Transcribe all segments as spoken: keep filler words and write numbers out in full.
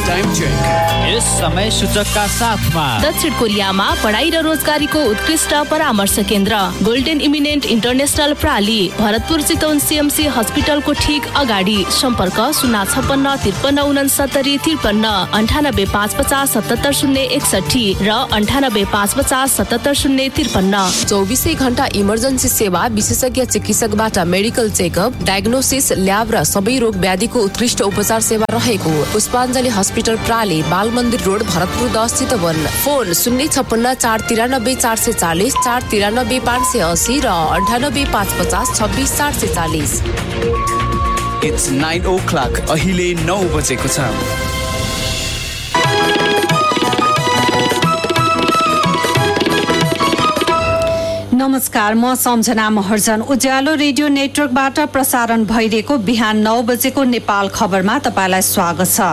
Time check. यस समय सूचकका साथमा दक्षिण कोरियामा पढाइ र रोजगारीको उत्कृष्ट परामर्श केन्द्र golden eminent international प्राली, Bharatpur Chitwan CMC हस्पिटलको ठिक अगाडि। सम्पर्क शून्य छप्पन्न त्रिपन्न उनसत्तरी त्रिपन्न अन्ठानब्बे पाँच पचास सतहत्तर शून्य एकसठी र अन्ठानब्बे पाँच पचास सतहत्तर शून्य त्रिपन्न। चौबिसै घण्टा इमर्जेन्सी सेवा, विशेषज्ञ चिकित्सकबाट मेडिकल चेकअप, डायग्नोसिस, ल्याब र सबै रोग व्याधिको उत्कृष्ट उपचार सेवा रहेको पुष्पाञ्जली हस्पिटल प्राली, बाल मन्दिर रोड, भरतपुर दस चितवन। फोन शून्य छप्पन्न चार तिरानब्बे चार सय चालिस, चार तिरानब्बे पाँच सय असी र अन्ठानब्बे पाँच पचास छब्बिस चार सय चालिस। It's nine oh clock. अहिले नौ बजेको छ। नमस्कार, म सम्झना महर्जन। उज्यालो रेडियो नेटवर्कबाट प्रसारण भइरहेको बिहान नौ बजेको नेपाल खबरमा तपाईँलाई स्वागत छ।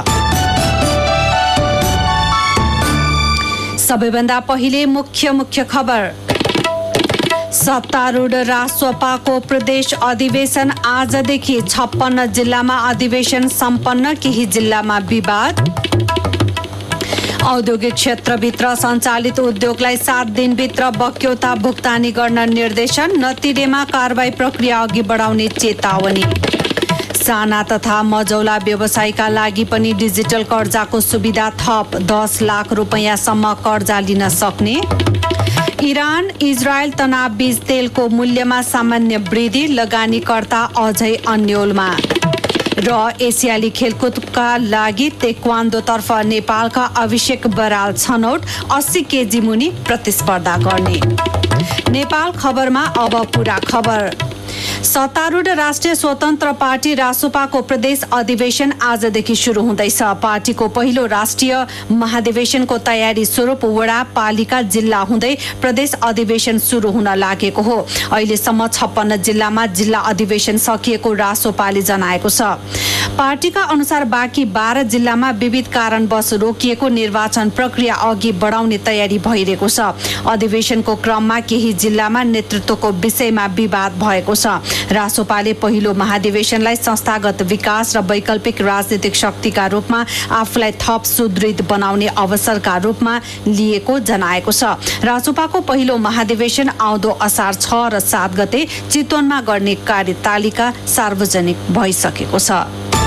सबैभन्दा पहिले मुख्य मुख्य खबर। सत्तारूढ रासोपाको प्रदेश अधिवेशन आजदेखि छप्पन्न जिल्लामा अधिवेशन सम्पन्न, केही जिल्लामा विवाद। औद्योगिक क्षेत्रभित्र सञ्चालित उद्योगलाई सात दिनभित्र बक्यौता भुक्तानी गर्न निर्देशन, नतिरेमा कारबाही प्रक्रिया अघि बढाउने चेतावनी। साना तथा मझौला व्यवसायका लागि पनि डिजिटल कर्जाको सुविधा थप, दस लाख रुपैयाँसम्म कर्जा लिन सक्ने। इरान इजरायल तनाव बीच तेलको मूल्यमा सामान्य वृद्धि, लगानीकर्ता अझै अन्योलमा। र एसियाली खेलकुदका लागि तेक्वान्दोतर्फ नेपालका अभिषेक बराल छनौट, अस्सी केजी मुनि प्रतिस्पर्धा गर्ने। नेपाल खबरमा अब पुरा खबर। सत्तारूढ राष्ट्रिय स्वतन्त्र पार्टी रासोपाको प्रदेश अधिवेशन आजदेखि सुरु हुँदैछ। पार्टीको पहिलो राष्ट्रिय महाधिवेशनको तयारी स्वरूप वडा, पालिका, जिल्ला हुँदै प्रदेश अधिवेशन सुरु हुन लागेको हो। अहिलेसम्म छप्पन्न जिल्लामा जिल्ला अधिवेशन सकिएको रासोपाले जनाएको छ। पार्टीका अनुसार बाँकी बाह्र जिल्लामा विविध कारणवश रोकिएको निर्वाचन प्रक्रिया अघि बढाउने तयारी भइरहेको छ। अधिवेशनको क्रममा केही जिल्लामा नेतृत्वको विषयमा विवाद भएको छ। रासोपाले पहिलो महाधिवेशनलाई संस्थागत विकास र वैकल्पिक राजनीतिक शक्तिका रूपमा आफूलाई थप सुदृढ बनाउने अवसरका रूपमा लिएको जनाएको छ। रासोपाको पहिलो महाधिवेशन आउँदो असार छ र सात गते चितवनमा गर्ने कार्यतालिका सार्वजनिक भइसकेको छ।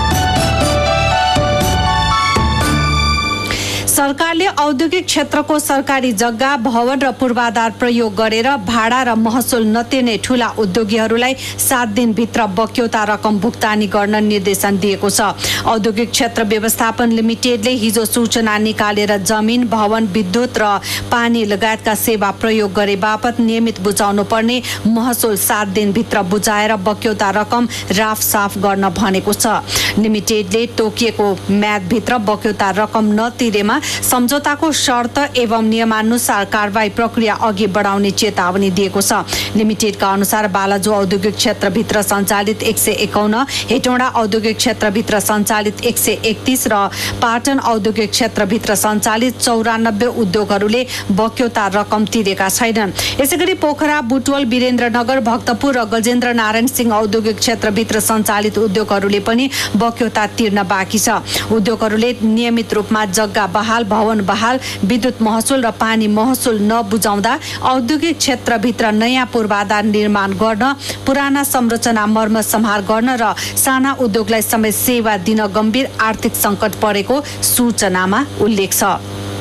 सरकारले औद्योगिक क्षेत्रको सरकारी जग्गा, भवन र पूर्वाधार प्रयोग गरेर भाडा र महसुल नतिर्ने ठूला उद्योगीहरूलाई सात दिनभित्र बक्यौता रकम भुक्तानी गर्न निर्देशन दिएको छ। औद्योगिक क्षेत्र व्यवस्थापन लिमिटेडले हिजो सूचना निकालेर जमिन, भवन, विद्युत र पानी लगायतका सेवा प्रयोग गरे बापत नियमित बुझाउनु पर्ने महसुल सात दिनभित्र बुझाएर बक्यौता रकम राफसाफ गर्न भनेको छ। लिमिटेडले तोकिएको म्यादभित्र बक्यौता रकम नतिरेमा सम्झौताको शर्त एवं नियमानुसार कारबाही प्रक्रिया अघि बढाउने चेतावनी दिएको छ। लिमिटेडका अनुसार बालाजु औद्योगिक क्षेत्रभित्र सञ्चालित एक सय एकाउन्न, हेटौँडा औद्योगिक क्षेत्रभित्र सञ्चालित एक सय एकतिस र पाटन औद्योगिक क्षेत्रभित्र सञ्चालित चौरानब्बे उद्योगहरूले बक्यौता रकम तिरेका छैनन्। यसैगरी पोखरा, बुटवल, वीरेन्द्रनगर, भक्तपुर र गजेन्द्र नारायण सिंह औद्योगिक क्षेत्रभित्र सञ्चालित उद्योगहरूले पनि बक्यौता तिर्न बाँकी छ। उद्योगहरूले नियमित रूपमा जग्गा बहाल, भवन बहाल, विद्युत महसुल र पानी महसुल नबुझाउँदा औद्योगिक क्षेत्रभित्र नयाँ पूर्वाधार निर्माण गर्न, पुराना संरचना मर्मत सम्हार गर्न र साना उद्योगलाई समेत सेवा दिन गम्भीर आर्थिक सङ्कट परेको सूचनामा उल्लेख छ।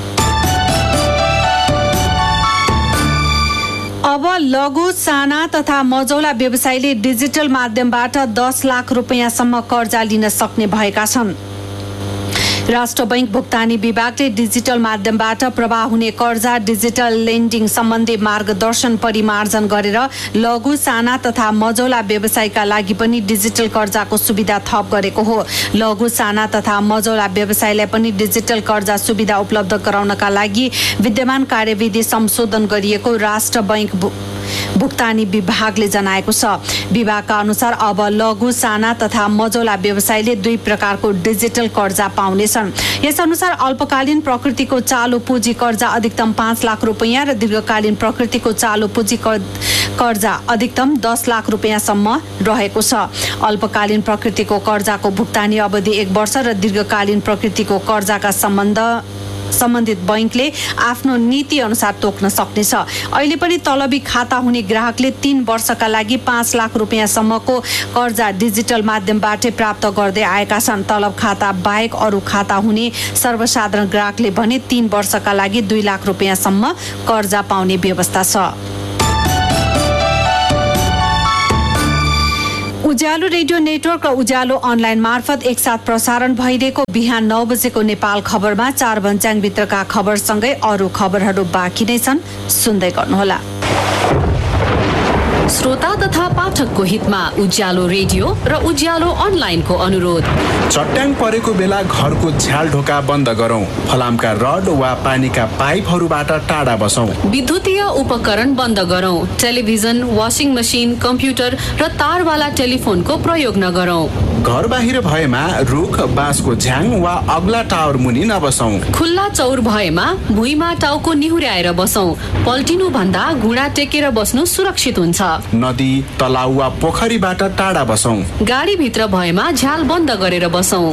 अब लघु, साना तथा मझौला व्यवसायीले डिजिटल माध्यमबाट दस लाख रुपैयाँसम्म कर्जा लिन सक्ने भएका छन्। राष्ट्र बैंक भुक्तानी विभागले डिजिटल माध्यमबाट प्रवाह हुने कर्जा, डिजिटल लेन्डिङ सम्बन्धी मार्गदर्शन परिमार्जन गरेर लघु, साना तथा मझौला व्यवसायका लागि पनि डिजिटल कर्जाको सुविधा थप गरेको हो। लघु, साना तथा मझौला व्यवसायलाई पनि डिजिटल कर्जा सुविधा उपलब्ध गराउनका लागि विद्यमान कार्यविधि संशोधन गरिएको राष्ट्र बैंक भुक्तानी विभागले जनाएको छ। विभागका अनुसार अब लघु, साना तथा मझौला व्यवसायले दुई प्रकारको डिजिटल कर्जा पाउनेछन्। यसअनुसार अल्पकालीन प्रकृतिको चालु पुँजी कर्जा अधिकतम पाँच लाख रुपियाँ र दीर्घकालीन प्रकृतिको चालु पुँजी कर्जा अधिकतम दस लाख रुपियाँसम्म रहेको छ। अल्पकालीन प्रकृतिको कर्जाको भुक्तानी अवधि एक वर्ष र दीर्घकालीन प्रकृतिको कर्जाका सम्बन्ध सम्बन्धित बैंकले आफ्नो नीति अनुसार तोक्न सक्नेछ। अहिले पनि तलबी खाता हुने ग्राहकले तीन वर्षका लागि पाँच लाख रुपियाँसम्मको कर्जा डिजिटल माध्यमबाटै प्राप्त गर्दै आएका छन्। तलब खाता बाहेक अरू खाता हुने सर्वसाधारण ग्राहकले भने तीन वर्षका लागि दुई लाख रुपियाँसम्म कर्जा पाउने व्यवस्था छ। उज्यालो रेडियो नेटवर्क र उज्यालो अनलाइन मार्फत एकसाथ प्रसारण भइरहेको बिहान नौ बजेको नेपाल खबरमा चार भन्ज्याङभित्रका खबरसँगै अरू खबरहरू बाँकी नै छन्, सुन्दै गर्नुहोला। श्रोता तथा पाठकको हितमा उज्यालो रेडियो र उज्यालो अनलाइनको अनुरोध। चट्याङ परेको बेला घरको झ्याल ढोका बन्द गरौँ। फलामका रड वा पानीका पाइपहरूबाट टाढा बसौँ। विद्युतीय उपकरण बन्द गरौँ। टेलिभिजन, वासिङ मसिन, कम्प्युटर र तारवाला टेलिफोनको प्रयोग नगरौँ। घर बाहिर भएमा रुख, बाँसको झ्याङ वा अग्ला टावर मुनि नबसौँ। खुल्ला चौर भएमा भुइँमा टाउको निहुर्याएर बसौँ। पल्टिनु भन्दा घुँडा टेकेर बस्नु सुरक्षित हुन्छ। नदी, तलाउ वा पोखरीबाट टाढा बसौँ। गाडीभित्र भएमा झ्याल बन्द गरेर बसौँ।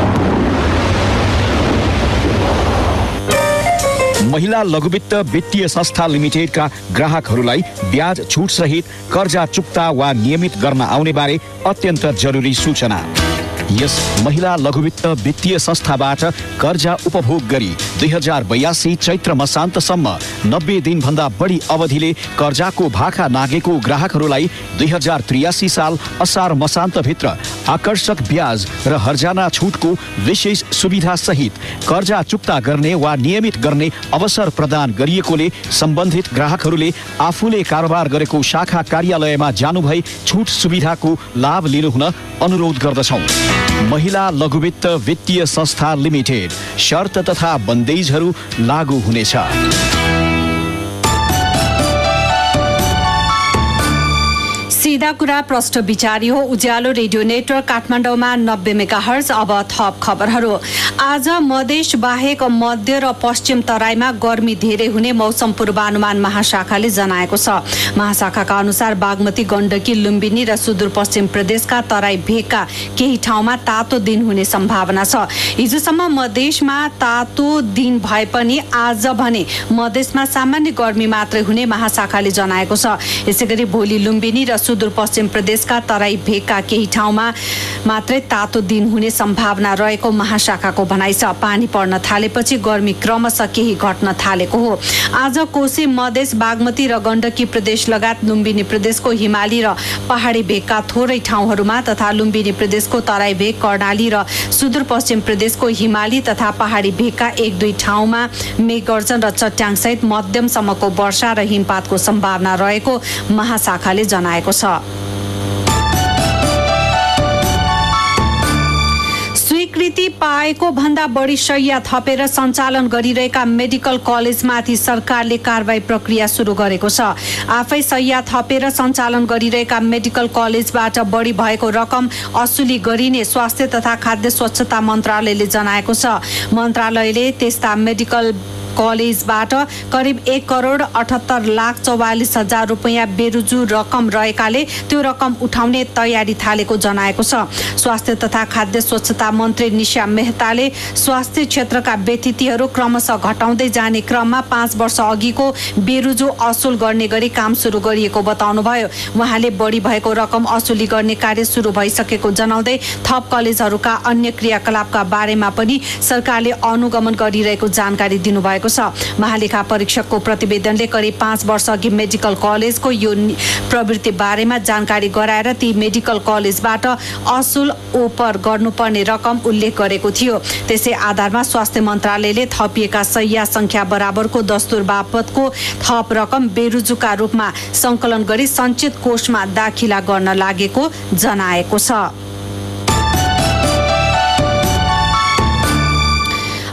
महिला लघुवित्त वित्तीय संस्था लिमिटेडका ग्राहकहरूलाई ब्याज छुट सहित कर्जा चुक्ता वा नियमित गर्न आउने बारे अत्यन्त जरुरी सूचना। यस महिला लघुवित्त वित्तीय संस्थाबाट कर्जा उपभोग गरी दुई हजार बयासी चैत्र मसान्तसम्म नब्बे दिनभन्दा बढी अवधिले कर्जाको भाका नागेको ग्राहकहरूलाई दुई हजार त्रियासी साल असार मसान्तभित्र आकर्षक ब्याज र हर्जाना छुटको विशेष सुविधा सहित कर्जा चुक्ता गर्ने वा नियमित गर्ने अवसर प्रदान गरिएकोले सम्बन्धित ग्राहकहरूले आफूले कारोबार गरेको शाखा कार्यालयमा जानुभई छुट सुविधाको लाभ लिनुहुन अनुरोध गर्दछौँ। महिला लघुवित्त वित्तीय संस्था लिमिटेड। शर्त तथा बन्देजहरू लागू हुनेछ। सीधा कुरा प्रष्ट विचारी हो। उज्यालो रेडियो नेटवर्क काठमाडौँमा नब्बे मेगाहर्ज। अब थप खबरहरू। आज मधेस बाहेक मध्य र पश्चिम तराईमा गर्मी धेरै हुने मौसम पूर्वानुमान महाशाखाले जनाएको छ। महाशाखाका अनुसार बागमती, गण्डकी, लुम्बिनी र सुदूरपश्चिम प्रदेशका तराई भेगका केही ठाउँमा तातो दिन हुने सम्भावना छ। हिजोसम्म मधेसमा तातो दिन भए पनि आज भने मधेसमा सामान्य गर्मी मात्रै हुने महाशाखाले जनाएको छ। यसैगरी भोलि लुम्बिनी र सुदूरपश्चिम प्रदेशका तराई भेगका केही ठाउँमा मात्रै तातो दिन हुने सम्भावना रहेको महाशाखाको भनाइ छ। पानी पर्न थालेपछि गर्मी क्रमशः केही घट्न थालेको हो। आज कोशी, मधेस, बागमती र गण्डकी प्रदेश लगायत लुम्बिनी प्रदेशको हिमाली र पहाडी भेगका थोरै ठाउँहरूमा तथा लुम्बिनी प्रदेशको तराई भेग, कर्णाली र सुदूरपश्चिम प्रदेशको हिमाली तथा पहाडी भेगका एक दुई ठाउँमा मेघगर्जन र चट्याङसहित मध्यमसम्मको वर्षा र हिमपातको सम्भावना रहेको महाशाखाले जनाएको छ। स्वीकृति पाएको भन्दा बढी शैय्या थपेर सञ्चालन गरिरहेका मेडिकल कलेजमाथि सरकारले कारबाही प्रक्रिया सुरु गरेको छ। आफै शैय्या थपेर सञ्चालन गरिरहेका मेडिकल कलेजबाट बढी भएको रकम असुली गरिने स्वास्थ्य तथा खाद्य स्वच्छता मन्त्रालयले जनाएको छ। मन्त्रालयले त्यस्ता मेडिकल कलेजबाट करिब एक करोड अठहत्तर लाख चौवालिस हजार रुपियाँ बेरुजु रकम रहेकाले त्यो रकम उठाउने तयारी थालेको जनाएको छ। स्वास्थ्य तथा खाद्य स्वच्छता मन्त्री निशा मेहताले स्वास्थ्य क्षेत्रका व्यतिथिहरू क्रमशः घटाउँदै जाने क्रममा पाँच वर्ष अघिको बेरुजु असुल गर्ने गरी काम सुरु गरिएको बताउनुभयो। उहाँले बढी भएको रकम असुली गर्ने कार्य सुरु भइसकेको जनाउँदै थप कलेजहरूका अन्य क्रियाकलापका बारेमा पनि सरकारले अनुगमन गरिरहेको जानकारी दिनुभएको छ। महालेखा परीक्षकको प्रतिवेदनले करिब पाँच वर्ष अघि मेडिकल कलेजको यो प्रवृत्ति बारेमा जानकारी गराएर ती मेडिकल कलेजबाट असुल ओपर गर्नुपर्ने रकम उल्लेख गरेको थियो। त्यसै आधारमा स्वास्थ्य मन्त्रालयले थपिएका शैय्या संख्या बराबरको दस्तुर बापतको थप रकम बेरुजुका रूपमा संकलन गरी सञ्चित कोषमा दाखिला गर्न लागेको जनाएको छ।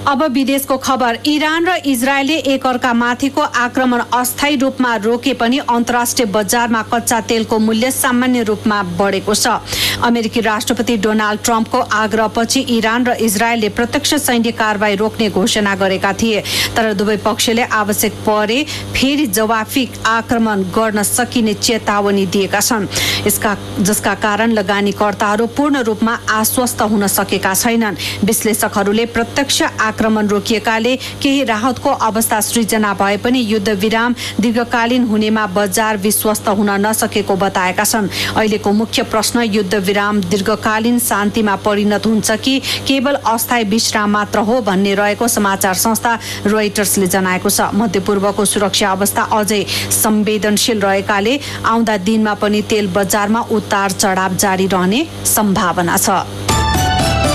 अब विदेशको खबर। इरान र इजरायलले एकअर्का माथिको आक्रमण अस्थायी रूपमा रोके पनि अन्तर्राष्ट्रिय बजारमा कच्चा तेलको मूल्य सामान्य रूपमा बढेको छ। अमेरिकी राष्ट्रपति डोनाल्ड ट्रम्पको आग्रहपछि इरान र इजरायलले प्रत्यक्ष सैन्य कारबाही रोक्ने घोषणा गरेका थिए, तर दुवै पक्षले आवश्यक परे फेरि जवाफी आक्रमण गर्न सकिने चेतावनी दिएका छन्, यसका जसका कारण लगानीकर्ताहरू पूर्ण रूपमा आश्वस्त हुन सकेका छैनन्। विश्लेषकहरूले प्रत्यक्ष आक्रमण रोकिएकाले केही राहतको अवस्था सृजना भए पनि युद्ध विराम दीर्घकालीन हुनेमा बजार विश्वस्त हुन नसकेको बताएका छन्। अहिलेको मुख्य प्रश्न युद्ध विराम दीर्घकालीन शान्तिमा परिणत हुन्छ कि केवल अस्थायी विश्राम मात्र हो भन्ने रहेको समाचार संस्था रोइटर्सले जनाएको छ। मध्यपूर्वको सुरक्षा अवस्था अझै संवेदनशील रहेकाले आउँदा दिनमा पनि तेल बजारमा उतार चढाव जारी रहने सम्भावना छ।